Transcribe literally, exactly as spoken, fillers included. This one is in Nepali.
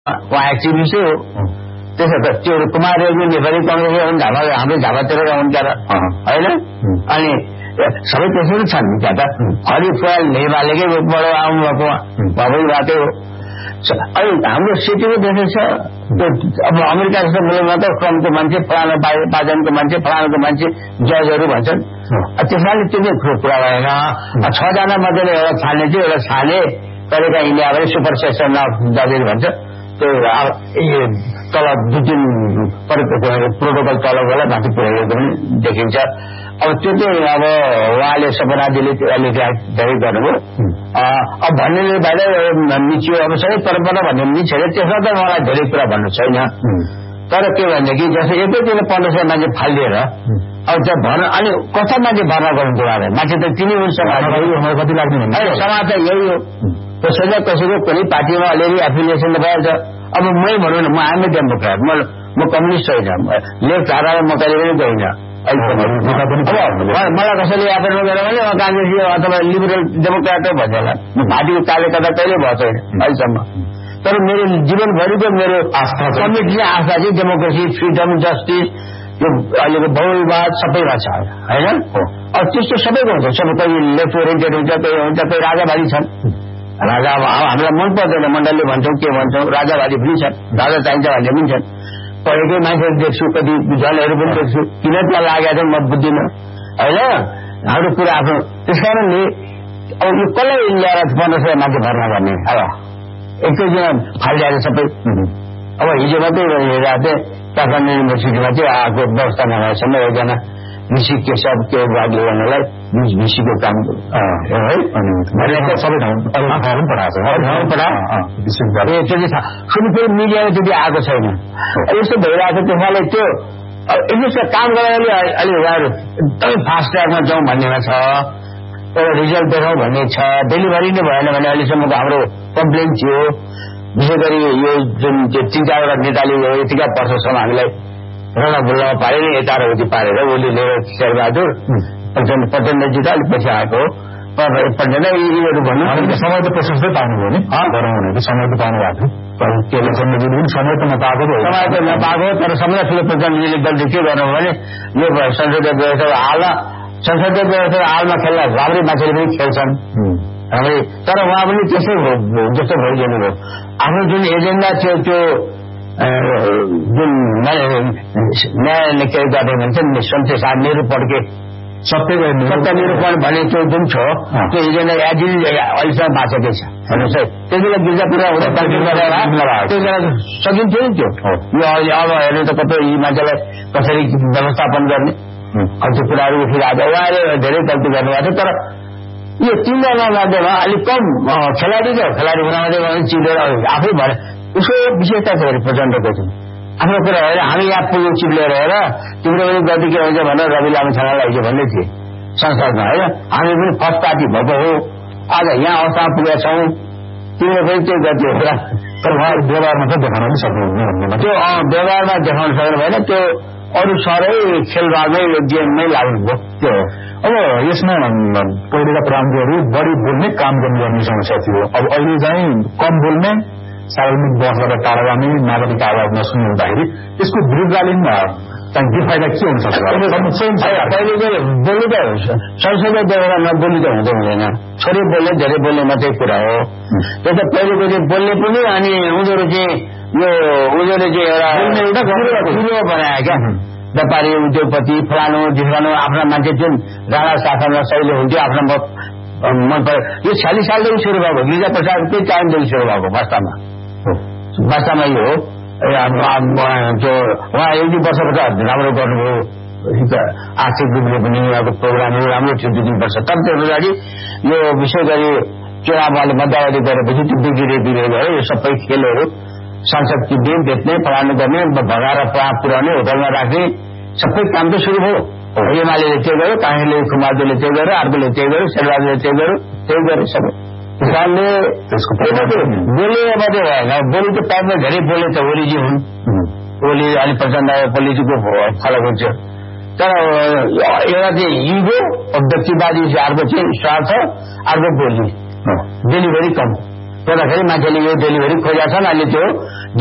उहाँ एक्टिभिस्टै हो। त्यसो त त्यो कुमार रेग्मी नेपाली कङ्ग्रेस झापा हाम्रो झापातिर हुन्थ्यो होइन। अनि सबै त्यसरी छन् त्यहाँ त हरि पोयाल नेपालीकै रूपबाट आउनुभएको भएकै बाटै हो। अनि हाम्रो सिटीको देख्दै छ अब अमेरिका जस्तो मुलुकमा त ट्रम्पको मान्छे फलाना बाइडेनको मान्छे फलानाको मान्छे जजहरू भन्छन्। त्यसैले त्यो नै कुरा भएन। छजना मध्येले एउटा छाने चाहिँ एउटा छाने कहिलेका इन्डियाबाट सुपर सेसन अफ जजेस भन्छ। त्यो तल दुई तिन प्रोटोकल तल गएर माथि पुर्याएको पनि देखिन्छ। अब त्यो चाहिँ अब उहाँले सपनाजीले अलिकति धेरै गर्नुभयो। अब भन्नेले बाहिर मिचियो अब सबै परम्परा भन्ने मिछेर त्यसमा त मलाई धेरै कुरा भन्नु छैन। तर के भनेदेखि जस्तो एकैदिन पन्ध्र सय मान्छे फालिदिएर अब त्यो भर्ना अनि कता मान्छे भर्ना गर्नु उहाँलाई मान्छे त तिनी हुन्छ कति लाग्दैन समाज त यही हो। कसैले कसैको कुनै पार्टीमा अलिअलि एफिलिएसन भइहाल्छ। अब मै भनौँ न म आमै डेमोक्रेट म म कम्युनिस्ट होइन लेफ्ट हारामा म कहिले पनि गइनँ मलाई कसैले एपोइन्टमेन्ट गरेर भने काङ्ग्रेस अथवा लिबरल डेमोक्रेट हो भन्छ होला। म पार्टीको कार्यकर्ता कहिले भएको छैन अहिलेसम्म। तर मेरो जीवनभरिको मेरो आस्था कमिटी आस्था चाहिँ डेमोक्रेसी फ्रिडम जस्टिस यो अहिलेको बहुलवाद सबैमा छ होइन। अब त्यस्तो सबैको हुन्छ सबै कोही लेफ्ट ओरिएन्टेड हुन्छ कोही हुन्छ कोही राजावादी छन्। राजा अब हामीलाई मन पर्दैन मण्डलले भन्छौँ के भन्छौँ राजावादी पनि छन् राजा चाहिन्छ भन्ने पनि छन्। पढेकै मान्छेहरू देख्छु कति जलहरू पनि देख्छु किन त्यहाँ लागेको छ म बुझ्दिनँ होइन। हाम्रो कुरा आफ्नो त्यस कारणले अब यो कसलाई ल्याएर पन्ध्र सय मान्छे भर्ना गर्ने अब एकैजना फालिदिएर सबै। अब हिजो मात्रै हेरेको थिएँ काठमाडौँ युनिभर्सिटीमा चाहिँ आएको व्यवस्था नभएसम्म एकजना विसी केशव के भाग लिनलाई विसीको काम है सबै ठाउँ पढाएको फेरि मिडियामा त्यति आएको छैन। यस्तो भइरहेको छ त्यसैले त्यो यसो काम गर्नाले अलि उहाँहरू एकदमै फास्ट ट्र्याकमा जाउँ भन्नेमा छ। एउटा रिजल्ट देखाउँ भन्ने छ। डेलिभरी नै भएन भने अहिलेसम्मको हाम्रो कम्प्लेन थियो। विशेष गरी यो जुन तिन चारवटा नेताले यो यतिका वर्षसम्म हामीलाई रङ भुल्लामा पारेर यता र उति पारेर उसले लिएर शेरबहादुर प्रचण्ड प्रचण्डजी त अलिक पछि आएको प्रचण्ड यिनीहरू भन्नु समय त प्रशस्तै पाउनुभयो नि गरौँ भनेको समय त पाउनु भएको थियो। प्रचण्डजीले पनि समय त नपाएको समय त नपाएको तर सबैलाई ठुलो प्रचण्डजीले गल्ती के गर्नुभयो भने यो संसदीय व्यवस्था हाल संसदीय व्यवस्था हालमा खेल्दा राम्रै मान्छेले पनि खेल्छन् राम्रै। तर उहाँ पनि त्यसै जस्तो भइदिनु भयो। आफ्नो जुन एजेन्डा थियो त्यो जुन न्यायालयले के गर्ने भन्छ नि सन्ते साहब निरूपण के सत्य सत्य निरूपण भने त्यो जुन छ त्यो एजेन्डा एजिल अहिलेसम्म बाँचेकै छ भन्नुहोस् है। त्यति बेला गिर्जापुरा हुँदा त्यसलाई सकिन्थ्यो नि त्यो। यो अहिले अब हेर्नु त कतै यी मान्छेलाई कसरी व्यवस्थापन गर्ने त्यो कुराहरू उठिरहेको छ। उहाँले धेरै गल्ती गर्नुभएको थियो। तर यो तिनजना मध्येमा अलिक कम खेलाडी छ खेलाडी हुन चिनेर आफै भएर उसको विशेषता छ प्रचण्डको चाहिँ आफ्नो कुरा हेर हामी यहाँ पुग्नु चिप्लेर हेर तिम्रो पनि गति के हुन्छ भनेर रवि लामा छानालाई हिजो भन्दै थिए संसदमा होइन। हामी पनि फर्स्ट पार्टी भएको हो आज यहाँ अवस्थामा पुगेका छौँ तिम्रो पनि त्यो गति हो र। तर उहाँ व्यवहारमा चाहिँ देखाउन पनि सक्नुहुन्न त्यो व्यवहारमा देखाउन सक्नु भएन। त्यो अरू सरै खेलबाडमै यो गेममै लाग्नुभयो त्यो। अब यसमा पहिलेका प्रान्तीयहरू बढी बोल्ने काम गर्ने समस्या थियो। अब अहिले चाहिँ कम बोल्ने सार्वजनिक बसबाट टाढा जाने नागरिक आवाज नसुन्ने हुँदाखेरि यसको दीर्घकालीन बेफाइदा के हुन सक्छ? पहिले चाहिँ बोल्नु त संसदीय व्यवस्था नबोल्नु त हुँदै हुँदैन। छोरी बोल्ने धेरै बोल्ने मात्रै कुरा हो। त्यो त पहिलेको चाहिँ बोल्ने पनि अनि उनीहरू चाहिँ यो उनीहरूले चाहिँ एउटा गुरु बनायो क्या व्यापारी उद्योगपति फलानु ढिस्कानु आफ्ना मान्छे जुन राणा शासनमा सहिले हुन्थ्यो आफ्नो मन पर्यो। यो छ्यालिस सालदेखि सुरु भएको गिरिजा प्रसादकै टाइमदेखि सुरु भएको वास्तवमा वास्तवमा यो हो। त्यो उहाँ एक दुई वर्षबाट राम्रो गर्नुभयो आर्थिक रूपले पनि उहाँको प्रोग्रामहरू राम्रो थियो दुई तिन वर्ष। तर त्यसको लागि यो विशेष गरी चुनावले मध्यावधि गरेपछि त्यो बिग्रिँदै बिग्रिँदै गयो। यो सबै खेलहरू संसद किन्ने बेच्ने फलानु गर्ने भगाएर पुर्याउने होटलमा राख्ने सबै काम त सुरु भयो। एमाले त्यो गर्यो काङ्ग्रेसले कुमारजीले त्यो गर्यो अर्कोले त्यो गर्यो शेरबहादुरले त्यो गर्यो त्यही गर्यो सबै। त्यस कारणले त्यसको बोले मात्रै भएन बोली त टाइममा धेरै बोले त ओलीजी हुन् ओली अलिक प्रचण्ड पोलिसीको फरक हुन्छ। तर एउटा चाहिँ इगो व्यक्तिवादी अर्को चाहिँ स्वार्थ अर्को बोली डेलिभरी कम गर्दाखेरि मान्छेले यो डेलिभरी खोजेका छन्। अहिले त्यो